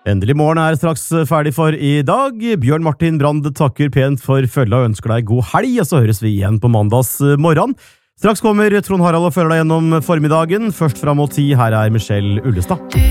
Endelig morgen straks ferdig for i dag. Bjørn Martin Brande takker pent for følget og ønsker deg god helg, og så høres vi igjen på mandags morgen. Straks kommer Trond Harald og følger deg gjennom formiddagen. Først fram mot 10, her Michelle Ullestad.